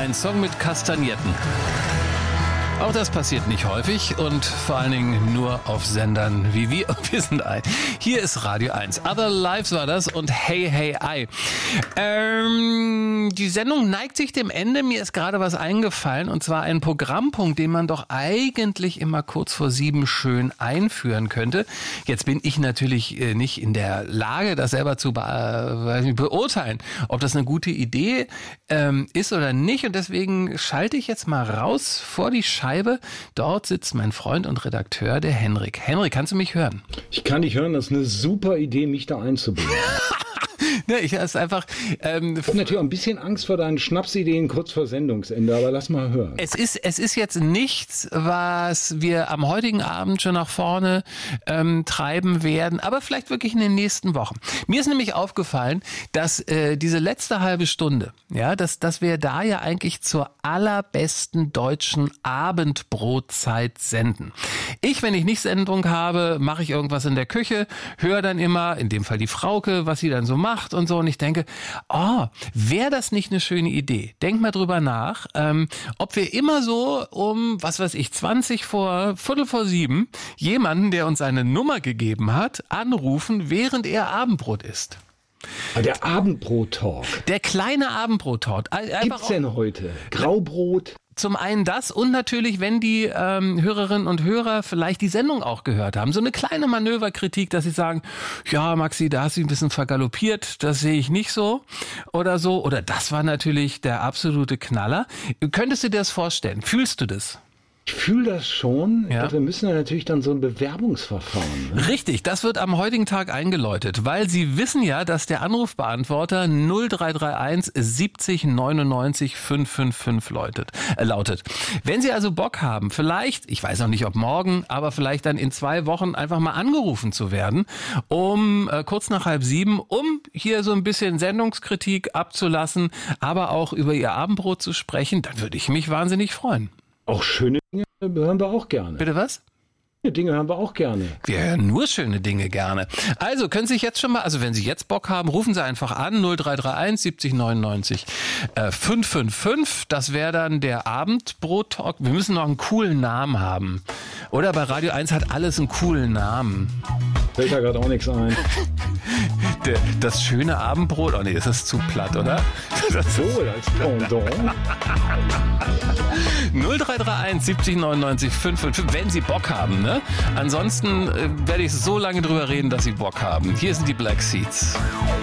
ein Song mit Kastagnetten. Auch das passiert nicht häufig und vor allen Dingen nur auf Sendern wie wir. Wir sind ein. Hier ist Radio 1. Other Lives war das und Hey Hey Ei. Die Sendung neigt sich dem Ende. Mir ist gerade was eingefallen und zwar ein Programmpunkt, den man doch eigentlich immer kurz vor 7 schön einführen könnte. Jetzt bin ich natürlich nicht in der Lage, das selber zu beurteilen, ob das eine gute Idee ist oder nicht. Und deswegen schalte ich jetzt mal raus vor die Scheibe. Dort sitzt mein Freund und Redakteur, der Henrik. Henrik, kannst du mich hören? Ich kann dich hören, das ist eine super Idee, mich da einzubinden. Ja, ich habe einfach. Ich habe natürlich auch ein bisschen Angst vor deinen Schnapsideen kurz vor Sendungsende, aber lass mal hören. Es ist jetzt nichts, was wir am heutigen Abend schon nach vorne treiben werden, aber vielleicht wirklich in den nächsten Wochen. Mir ist nämlich aufgefallen, dass diese letzte halbe Stunde, ja, dass wir da ja eigentlich zur allerbesten deutschen Abendbrotzeit senden. Wenn ich nicht Sendung habe, mache ich irgendwas in der Küche, höre dann immer, in dem Fall die Frauke, was sie dann so macht und so. Und ich denke, wäre das nicht eine schöne Idee? Denk mal drüber nach, ob wir immer so um, 20 vor, Viertel vor 7, jemanden, der uns eine Nummer gegeben hat, anrufen, während er Abendbrot isst. Der Abendbrot-Talk. Der kleine Abendbrot-Talk. Gibt's denn heute? Graubrot? Zum einen das und natürlich, wenn die Hörerinnen und Hörer vielleicht die Sendung auch gehört haben. So eine kleine Manöverkritik, dass sie sagen, ja Maxi, da hast du ein bisschen vergaloppiert, das sehe ich nicht so. Oder das war natürlich der absolute Knaller. Könntest du dir das vorstellen? Fühlst du das? Ich fühle das schon. Ja. Ich glaube, wir müssen ja natürlich dann so ein Bewerbungsverfahren. Ne? Richtig, das wird am heutigen Tag eingeläutet, weil Sie wissen ja, dass der Anrufbeantworter 0331 70 99 555 lautet. Wenn Sie also Bock haben, vielleicht, ich weiß noch nicht ob morgen, aber vielleicht dann in 2 Wochen einfach mal angerufen zu werden, um kurz nach 6:30, um hier so ein bisschen Sendungskritik abzulassen, aber auch über Ihr Abendbrot zu sprechen, dann würde ich mich wahnsinnig freuen. Auch schöne Dinge hören wir auch gerne. Bitte was? Schöne Dinge hören wir auch gerne. Wir hören nur schöne Dinge gerne. Also können Sie sich jetzt schon mal, wenn Sie jetzt Bock haben, rufen Sie einfach an 0331 70 99 555. Das wäre dann der Abendbrot-Talk. Wir müssen noch einen coolen Namen haben. Oder bei Radio 1 hat alles einen coolen Namen. Fällt da gerade auch nichts ein. Das schöne Abendbrot. Oh nee, das ist zu platt, oder? Wohl als Pendant. 0331 70 99 555, wenn Sie Bock haben, ne? Ansonsten werde ich so lange drüber reden, dass Sie Bock haben. Hier sind die Black Seeds.